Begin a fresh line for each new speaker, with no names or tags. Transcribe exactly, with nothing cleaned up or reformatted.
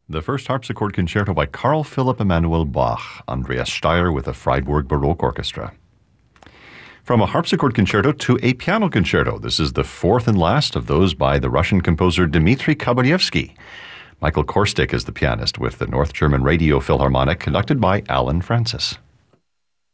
The first harpsichord concerto by Carl Philipp Emanuel Bach, Andreas Steyr with the Freiburg Baroque Orchestra. From a harpsichord concerto to a piano concerto, this is the fourth and last of those by the Russian composer Dmitri Kobaryevsky. Michael Korstic is the pianist with the North German Radio Philharmonic, conducted by Alan Francis.